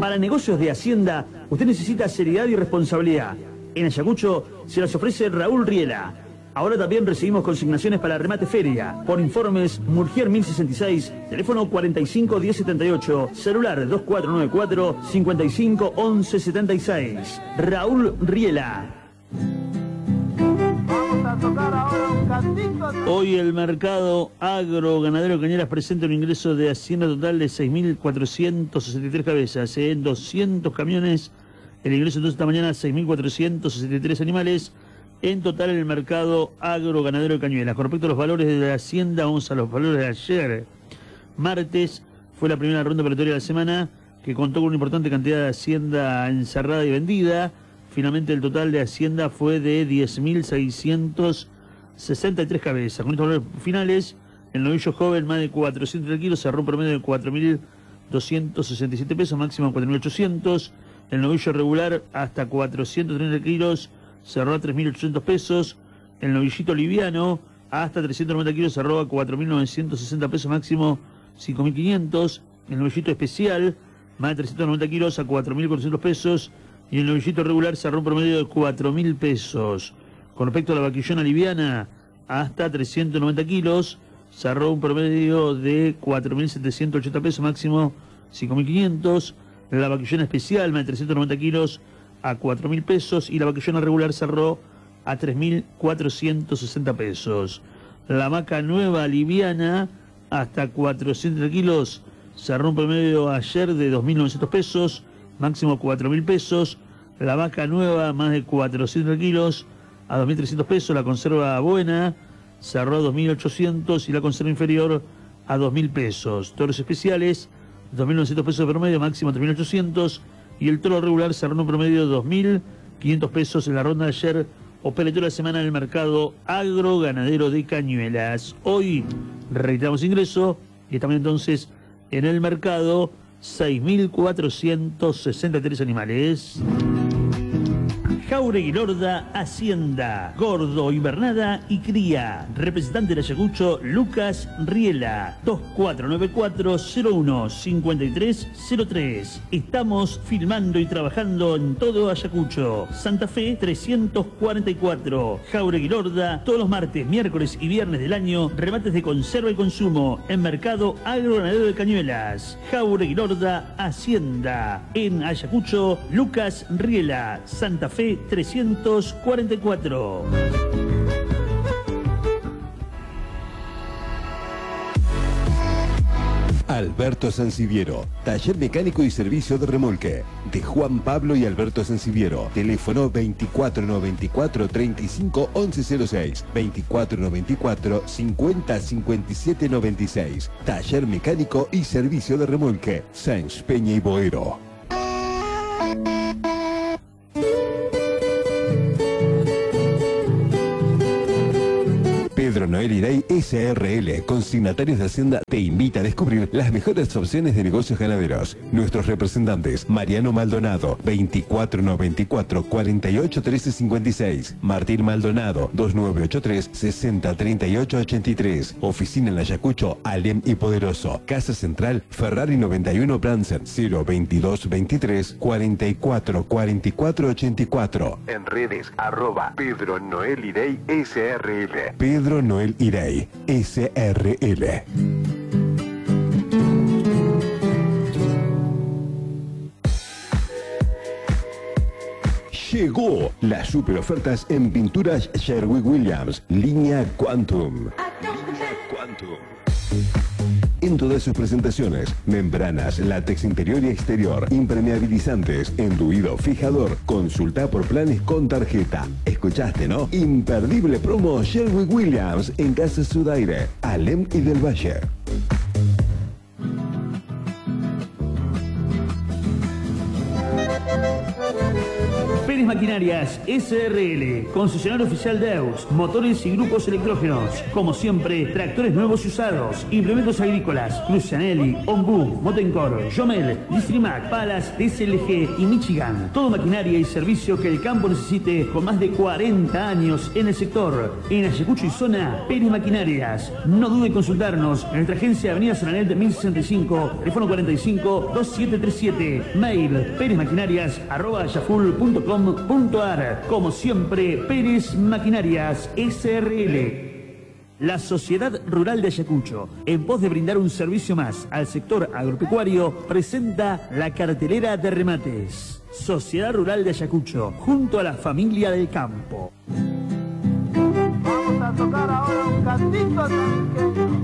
Para negocios de Hacienda, usted necesita seriedad y responsabilidad. En Ayacucho se las ofrece Raúl Riela. Ahora también recibimos consignaciones para remate feria. Por informes, Murgier 1066, teléfono 45 1078, celular 2494 55 11 76. Raúl Riela. Hoy el mercado agro ganadero Cañuelas presenta un ingreso de Hacienda total de 6.463 cabezas. En 200 camiones, el ingreso entonces esta mañana 6.463 animales. En total en el mercado agro ganadero de Cañuelas. Con respecto a los valores de la Hacienda, vamos a los valores de ayer. Martes fue la primera ronda operatoria de la semana que contó con una importante cantidad de Hacienda encerrada y vendida. Finalmente el total de Hacienda fue de 10.663 cabezas. Con estos valores finales, el novillo joven más de 400 kilos cerró un promedio de 4.267 pesos, máximo 4.800. El novillo regular hasta 430 kilos cerró a 3.800 pesos. El novillito liviano hasta 390 kilos cerró a 4.960 pesos, máximo 5.500. El novillito especial más de 390 kilos a 4.400 pesos. Y el novillito regular cerró un promedio de 4.000 pesos. Con respecto a la vaquillona liviana, hasta 390 kilos, cerró un promedio de 4.780 pesos, máximo 5.500. La vaquillona especial, más de 390 kilos, a 4.000 pesos. Y la vaquillona regular cerró a 3.460 pesos. La vaca nueva liviana, hasta 400 kilos, cerró un promedio ayer de 2.900 pesos, máximo 4.000 pesos. La vaca nueva, más de 400 kilos, a 2.300 pesos. La conserva buena cerró a 2.800 y la conserva inferior a 2.000 pesos. Toros especiales, 2.900 pesos de promedio, máximo 3.800. Y el toro regular cerró en un promedio de 2.500 pesos en la ronda de ayer. Operatoria de la semana en el mercado agro ganadero de Cañuelas. Hoy reiteramos ingreso y estamos entonces en el mercado 6.463 animales. Jauregui Lorda, Hacienda, Gordo, Invernada y Cría. Representante de Ayacucho, Lucas Riela, 2494-01-5303. Estamos filmando y trabajando en todo Ayacucho. Santa Fe 344. Jauregui Lorda, todos los martes, miércoles y viernes del año, remates de conserva y consumo en Mercado Agro Ganadero de Cañuelas. Jauregui Lorda, Hacienda. En Ayacucho, Lucas Riela, Santa Fe 344. Alberto Sanciviero, taller mecánico y servicio de remolque. De Juan Pablo y Alberto Sanciviero. Teléfono 2494-351106. 2494-505796. Taller mecánico y servicio de remolque. Sáenz Peña y Boero. Pedro Noel Irey SRL, consignatarios de Hacienda, te invita a descubrir las mejores opciones de negocios ganaderos. Nuestros representantes: Mariano Maldonado, 2494-481356. Martín Maldonado, 2983-603883. Oficina en Ayacucho, Alem y Poderoso. Casa Central, Ferrari 91 Bransen, 02223 44 44 84. En redes, Pedro Noel Irey SRL. Pedro Noel Irey SRL. Llegó las super ofertas en pinturas Sherwin-Williams, línea Quantum. En todas sus presentaciones: membranas, látex interior y exterior, impermeabilizantes, enduido, fijador. Consulta por planes con tarjeta. ¿Escuchaste, no? Imperdible promo Sherwin-Williams en Casa Sudaire, Alem y del Valle. Pérez Maquinarias SRL, concesionario oficial de EUS, motores y grupos electrógenos. Como siempre, tractores nuevos y usados, implementos agrícolas, Crucianelli, Ombu, Motencor, Jomel, Distrimac, Palas, DSLG y Michigan. Todo maquinaria y servicio que el campo necesite con más de 40 años en el sector. En Ayacucho y zona, Pérez Maquinarias. No dude en consultarnos en nuestra agencia Avenida San Anel de 1065, teléfono 45-2737, mail perezmaquinarias@yaful.com.ar. Como siempre, Pérez Maquinarias SRL. La Sociedad Rural de Ayacucho, en pos de brindar un servicio más al sector agropecuario, presenta la cartelera de remates. Sociedad Rural de Ayacucho, junto a la familia del campo. Vamos a tocar ahora un cantito tranquilo.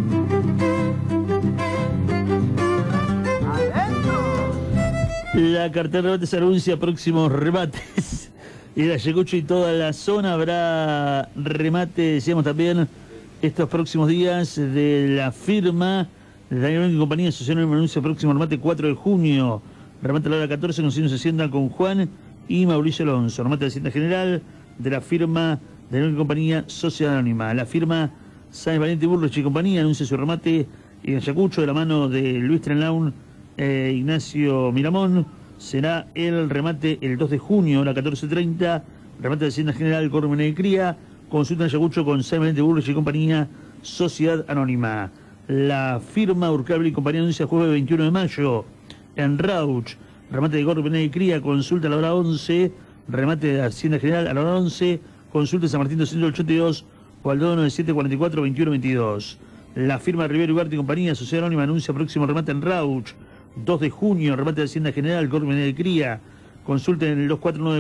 ¡Adentro! La cartera de remates anuncia próximos remates. En Ayacucho y toda la zona habrá remate, decíamos también, estos próximos días de la firma de Daniel y compañía asociación anuncia próximo remate 4 de junio. Remate a la hora 14 con signos de Hacienda con Juan y Mauricio Alonso. Remate de Hacienda General de la firma de Daniel y compañía Sociedad Anónima. La firma Sáenz Valiente Burrich y compañía anuncia su remate en Ayacucho de la mano de Luis Trenlaun e Ignacio Miramón. Será el remate el 2 de junio a las 14:30. Remate de Hacienda General Cormen de Cría. Consulta en Ayacucho con Sáenz Valiente Burrich y compañía Sociedad Anónima. La firma Urcable y compañía anuncia jueves 21 de mayo en Rauch. Remate de Cormen de Cría. Consulta a la hora 11. Remate de Hacienda General a la hora 11. Consulta San Martín 282 o al 297-44-21-22. La firma Rivero Ugarte y compañía Sociedad Anónima anuncia próximo remate en Rauch. 2 de junio, remate de Hacienda General, Cormen de Cría. Consulten en el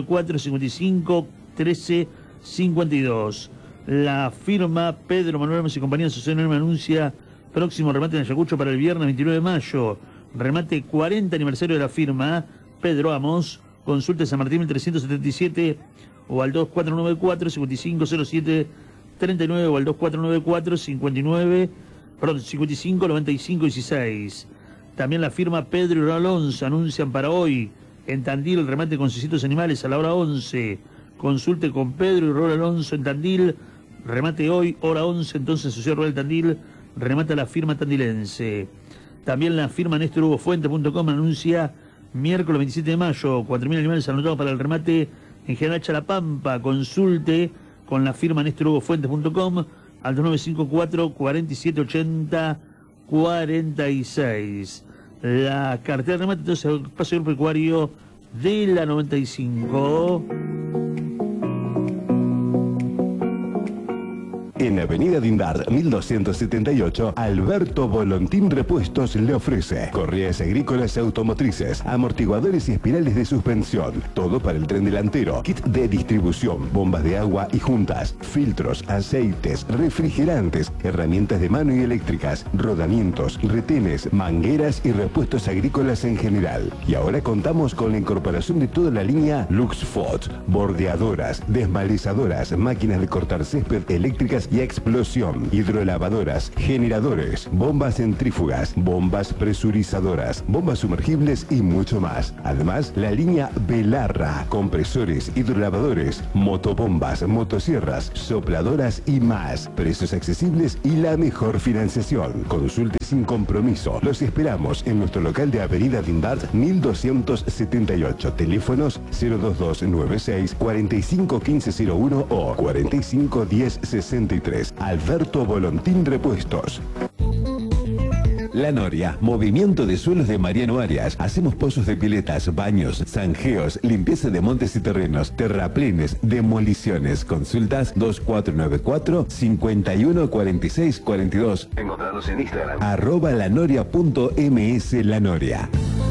2494-55-13-52. La firma Pedro Manuel Ramos y compañía Sociedad Anónima anuncia próximo remate en Ayacucho para el viernes 29 de mayo. Remate 40 aniversario de la firma Pedro Amos. Consulte San Martín 1377 o al 2494-5507-39 o al 2494-55-95-16. También la firma Pedro y Alonso anuncian para hoy en Tandil el remate con 600 animales a la hora 11. Consulte con Pedro y Raúl Alonso en Tandil. Remate hoy, hora 11, entonces Sociedad Rural Tandil remata la firma tandilense. También la firma NéstorHugoFuente.com anuncia miércoles 27 de mayo 4.000 animales anotados para el remate en General Chalapampa. Consulte con la firma NéstorHugoFuente.com al 2954 4780 46. La cartera de remate, entonces, el espacio agropecuario de la 95. En Avenida Dindar, 1278, Alberto Volontín Repuestos le ofrece correas agrícolas automotrices, amortiguadores y espirales de suspensión, todo para el tren delantero, kit de distribución, bombas de agua y juntas, filtros, aceites, refrigerantes, herramientas de mano y eléctricas, rodamientos, retenes, mangueras y repuestos agrícolas en general. Y ahora contamos con la incorporación de toda la línea Luxfot, bordeadoras, desmalizadoras, máquinas de cortar césped eléctricas y explosión, hidrolavadoras, generadores, bombas centrífugas, bombas presurizadoras, bombas sumergibles y mucho más. Además, la línea Belarra, compresores, hidrolavadores, motobombas, motosierras, sopladoras y más. Precios accesibles y la mejor financiación. Consulte sin compromiso. Los esperamos en nuestro local de Avenida Dindart 1278. Teléfonos 02296 451501 o 451063. Alberto Volontín Repuestos. La Noria, movimiento de suelos de Mariano Arias. Hacemos pozos de piletas, baños, zanjeos, limpieza de montes y terrenos, terraplenes, demoliciones. Consultas 2494-514642. Encontrados en Instagram. @lanoria.ms La Noria.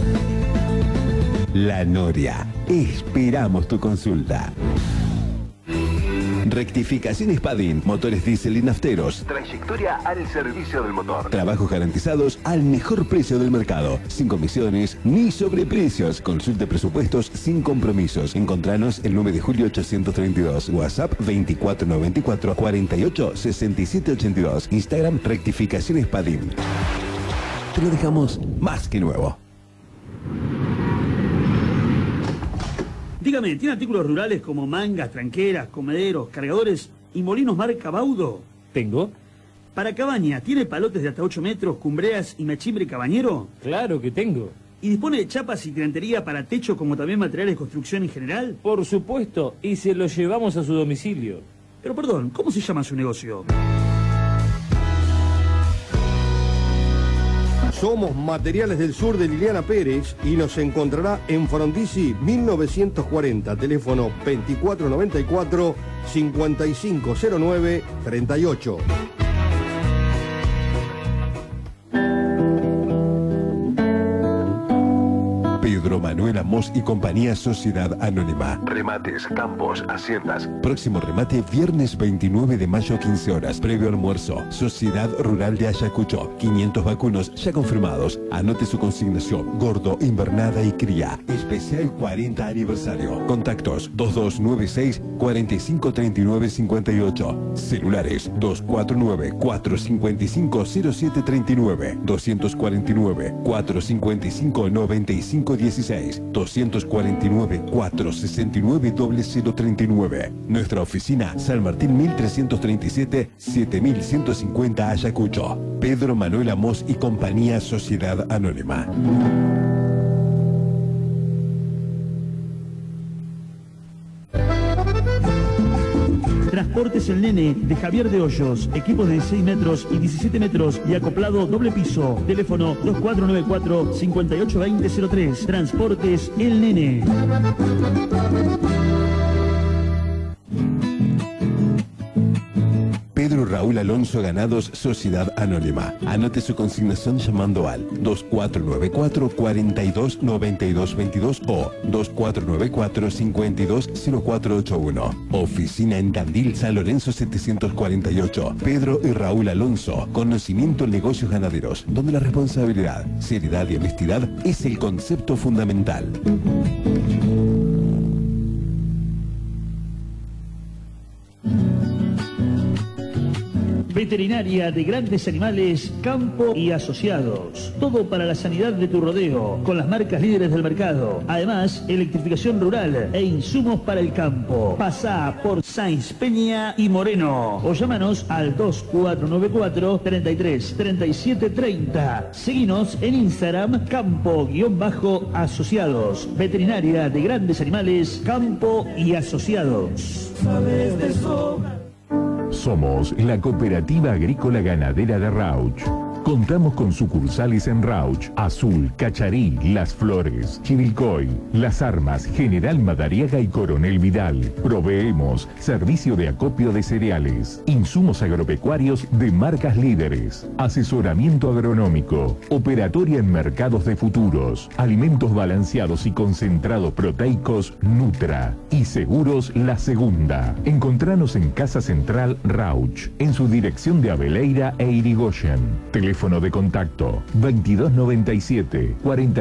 La Noria. Esperamos tu consulta. Rectificaciones Padin, motores diésel y nafteros. Trayectoria al servicio del motor. Trabajos garantizados al mejor precio del mercado. Sin comisiones ni sobreprecios. Consulte presupuestos sin compromisos. Encontranos el 9 de julio 832. WhatsApp 2494 48 67 82. Instagram Rectificaciones Padin. Te lo dejamos más que nuevo. Dígame, ¿tiene artículos rurales como mangas, tranqueras, comederos, cargadores y molinos marca Baudo? ¿Tengo? Para cabaña, ¿tiene palotes de hasta 8 metros, cumbreas y machimbre cabañero? Claro que tengo. ¿Y dispone de chapas y tirantería para techo como también materiales de construcción en general? Por supuesto, y se lo llevamos a su domicilio. Pero perdón, ¿cómo se llama su negocio? Somos Materiales del Sur de Liliana Pérez y nos encontrará en Frondizi 1940, teléfono 2494-5509-38. Pedro Manuel Amós y Compañía Sociedad Anónima. Remates, campos, haciendas. Próximo remate viernes 29 de mayo 15 horas. Previo almuerzo. Sociedad Rural de Ayacucho. 500 vacunos ya confirmados. Anote su consignación. Gordo, invernada y cría. Especial 40 aniversario. Contactos 2296 453958. Celulares 249 455 0739 249 455 9516 249 469 0039. Nuestra oficina San Martín 1337 7150 Ayacucho. Pedro Manuel Amós y Compañía Sociedad Anónima. Transportes El Nene, de Javier de Hoyos. Equipos de 16 metros y 17 metros y acoplado doble piso. Teléfono 2494-582003. Transportes El Nene. Pedro Raúl Alonso Ganados Sociedad Anónima. Anote su consignación llamando al 2494 42 92 22 o 2494 52 0481. Oficina en Tandil, San Lorenzo 748. Pedro y Raúl Alonso. Conocimiento en negocios ganaderos, donde la responsabilidad, seriedad y honestidad es el concepto fundamental. Veterinaria de Grandes Animales, Campo y Asociados. Todo para la sanidad de tu rodeo, con las marcas líderes del mercado. Además, electrificación rural e insumos para el campo. Pasá por Sáenz Peña y Moreno o llámanos al 2494 33 37 30. Seguinos en Instagram, Campo-Asociados. Veterinaria de Grandes Animales, Campo y Asociados. ¿Sabes de eso? Somos la Cooperativa Agrícola Ganadera de Rauch. Contamos con sucursales en Rauch, Azul, Cacharí, Las Flores, Chivilcoy, Las Armas, General Madariaga y Coronel Vidal. Proveemos servicio de acopio de cereales, insumos agropecuarios de marcas líderes, asesoramiento agronómico, operatoria en mercados de futuros, alimentos balanceados y concentrados proteicos Nutra y seguros La Segunda. Encontranos en Casa Central Rauch, en su dirección de Abeleira e Irigoyen. Teléfono de contacto 2297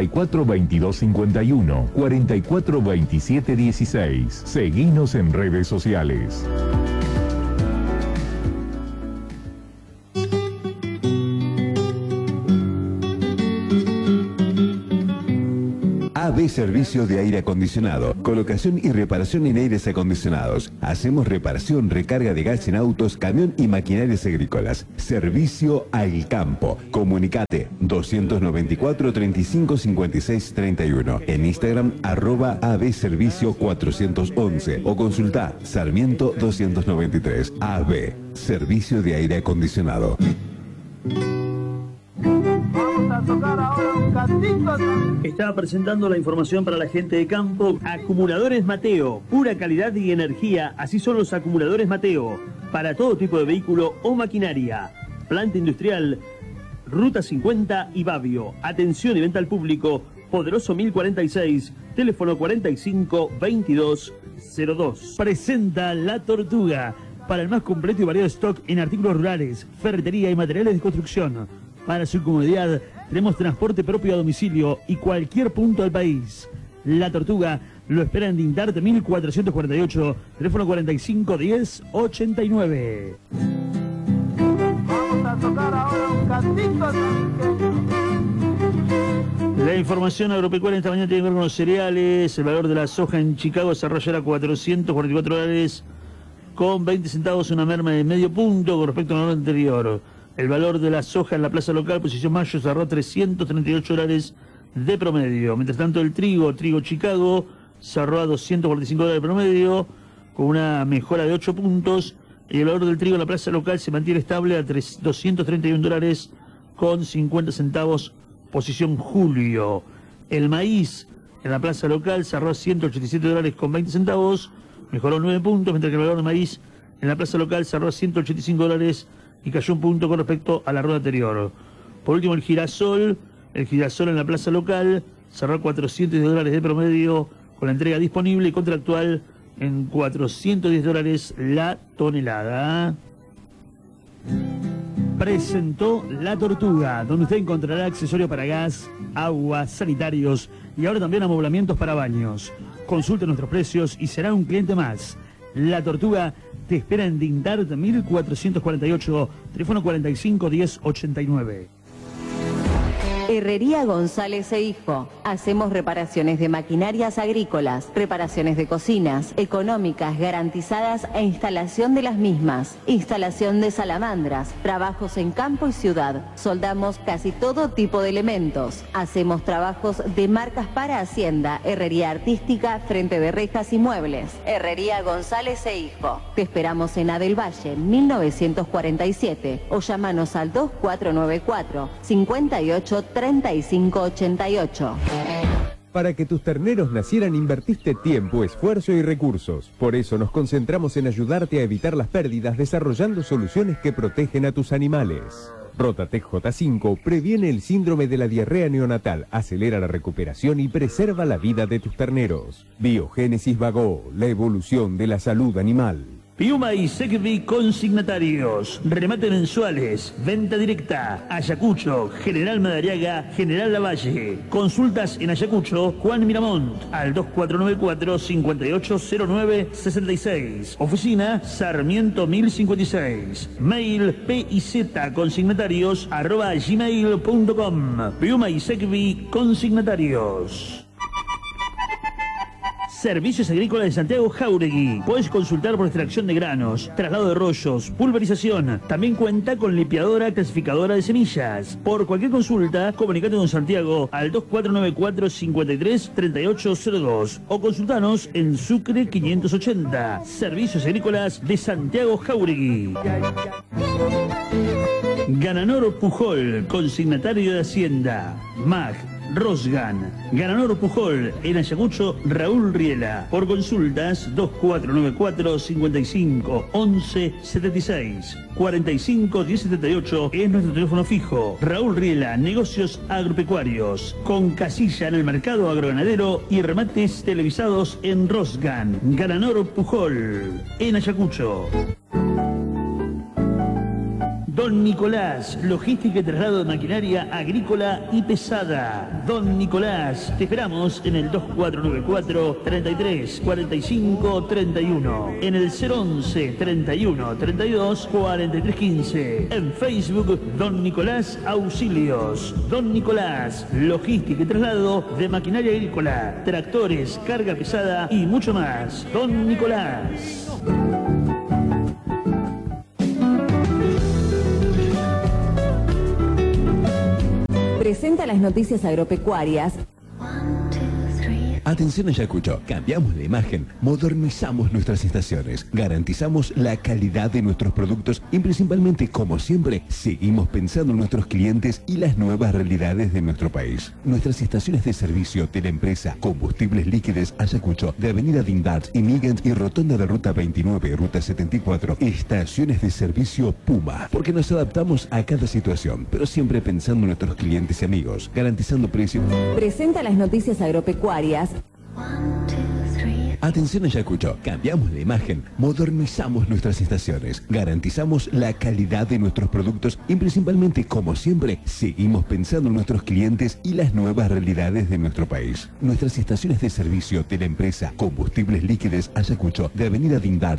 442251 442716. Seguinos en redes sociales. AB Servicio de Aire Acondicionado. Colocación y reparación en aires acondicionados. Hacemos reparación, recarga de gas en autos, camión y maquinarias agrícolas. Servicio al campo. Comunicate 294 35 56 31. En Instagram @AB Servicio 411 o consulta Sarmiento 293. AB Servicio de Aire Acondicionado. Vamos a tocar ahora un cantito. Estaba presentando la información para la gente de campo. Acumuladores Mateo, pura calidad y energía. Así son los acumuladores Mateo, para todo tipo de vehículo o maquinaria. Planta industrial, Ruta 50 y Babio. Atención y venta al público. Poderoso 1046, teléfono 45 22 02. Presenta La Tortuga, para el más completo y variado stock en artículos rurales, ferretería y materiales de construcción. Para su comodidad, tenemos transporte propio a domicilio y cualquier punto del país. La Tortuga lo espera en Dindarte 1448, teléfono 45 10 89. Vamos a tocar ahora un cantito. La información agropecuaria esta mañana tiene que ver con los cereales. El valor de la soja en Chicago se arrolla a $444 con 20 centavos, una merma de medio punto con respecto al valor anterior. El valor de la soja en la plaza local, posición mayo, cerró $338 de promedio. Mientras tanto, el trigo Chicago, cerró a $245 de promedio, con una mejora de 8 puntos. Y el valor del trigo en la plaza local se mantiene estable a $231 con 50 centavos, posición julio. El maíz en la plaza local cerró a $187 con 20 centavos, mejoró 9 puntos, mientras que el valor del maíz en la plaza local cerró a $185 y cayó un punto con respecto a la rueda anterior. Por último, el girasol en la plaza local cerró a $410 de promedio, con la entrega disponible y contractual en $410 la tonelada. Presentó La Tortuga, donde usted encontrará accesorios para gas, agua, sanitarios y ahora también amoblamientos para baños. Consulte nuestros precios y será un cliente más. La Tortuga te espera en Dindart 1448, teléfono 45 10 89. Herrería González e Hijo. Hacemos reparaciones de maquinarias agrícolas, reparaciones de cocinas, económicas, garantizadas e instalación de las mismas. Instalación de salamandras, trabajos en campo y ciudad. Soldamos casi todo tipo de elementos. Hacemos trabajos de marcas para Hacienda, herrería artística, frente de rejas y muebles. Herrería González e Hijo. Te esperamos en Adel Valle, 1947 o llámanos al 2494 58 3588. Para que tus terneros nacieran invertiste tiempo, esfuerzo y recursos. Por eso nos concentramos en ayudarte a evitar las pérdidas desarrollando soluciones que protegen a tus animales. Rotatec J5 previene el síndrome de la diarrea neonatal, acelera la recuperación y preserva la vida de tus terneros. Biogénesis Vago, la evolución de la salud animal. Piuma y Secvi consignatarios, remate mensuales, venta directa, Ayacucho, General Madariaga, General Lavalle. Consultas en Ayacucho, Juan Miramont, al 2494-580966. Oficina, Sarmiento 1056. Mail pizconsignatarios@gmail.com. Piuma y Secvi consignatarios. Servicios Agrícolas de Santiago Jáuregui. Puedes consultar por extracción de granos, traslado de rollos, pulverización. También cuenta con limpiadora clasificadora de semillas. Por cualquier consulta, comunicate con Santiago al 2494-533802 o consultanos en Sucre 580. Servicios Agrícolas de Santiago Jáuregui. Gananor Pujol, consignatario de Hacienda. MAG, Rosgan, Gananor Pujol, en Ayacucho, Raúl Riela. Por consultas, 2494-55-11-76. 45-1078 es nuestro teléfono fijo. Raúl Riela, negocios agropecuarios, con casilla en el mercado agroganadero y remates televisados en Rosgan. Gananor Pujol, en Ayacucho. Don Nicolás, logística y traslado de maquinaria agrícola y pesada. Don Nicolás, te esperamos en el 2494-334531, en el 011-31-32-4315, en Facebook Don Nicolás Auxilios. Don Nicolás, logística y traslado de maquinaria agrícola, tractores, carga pesada y mucho más. Don Nicolás. Presenta las noticias agropecuarias. Atención Ayacucho, cambiamos la imagen, modernizamos nuestras estaciones, garantizamos la calidad de nuestros productos y principalmente, como siempre, seguimos pensando en nuestros clientes y las nuevas realidades de nuestro país. Nuestras estaciones de servicio de la empresa Combustibles Líquidos Ayacucho, de Avenida Dindart y Miguel y Rotonda de Ruta 29, Ruta 74, estaciones de servicio Puma, porque nos adaptamos a cada situación, pero siempre pensando en nuestros clientes y amigos, garantizando precios. Presenta las noticias agropecuarias. Atención Ayacucho, cambiamos la imagen, modernizamos nuestras estaciones, garantizamos la calidad de nuestros productos y principalmente, como siempre, seguimos pensando en nuestros clientes y las nuevas realidades de nuestro país. Nuestras estaciones de servicio de la empresa Combustibles Líquidos Ayacucho, de Avenida Dindart